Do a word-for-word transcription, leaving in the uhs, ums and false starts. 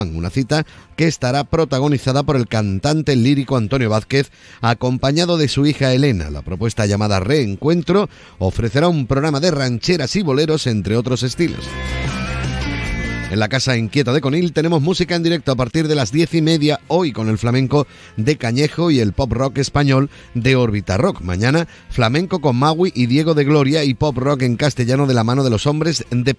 una cita que estará protagonizada por el cantante lírico Antonio Vázquez, acompañado de su hija Elena. La propuesta llamada Reencuentro ofrecerá un programa de rancheras y boleros, entre otros estilos. En la Casa Inquieta de Conil tenemos música en directo a partir de las diez y media hoy con el flamenco de Cañejo y el pop rock español de Órbita Rock. Mañana flamenco con Maui y Diego de Gloria y pop rock en castellano de la mano de los Hombres de